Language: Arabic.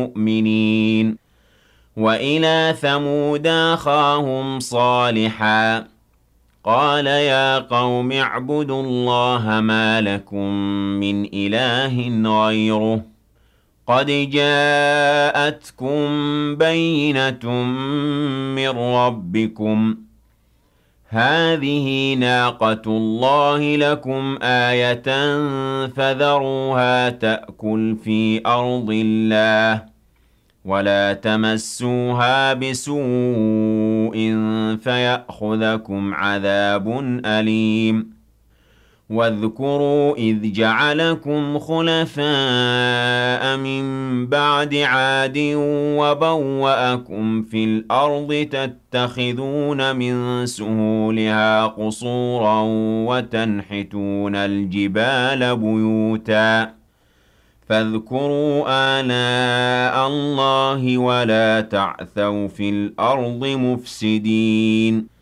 مؤمنين وإلى ثمود أخاهم صالحا قال يا قوم اعبدوا الله ما لكم من إله غيره قد جاءتكم بينة من ربكم هذه ناقة الله لكم آية فذروها تأكل في أرض الله ولا تمسوها بسوء فيأخذكم عذاب أليم واذكروا إذ جعلكم خلفاء من بعد عاد وبوأكم في الأرض تتخذون من سهولها قصورا وتنحتون الجبال بيوتا فاذكروا آلاء الله ولا تعثوا في الأرض مفسدين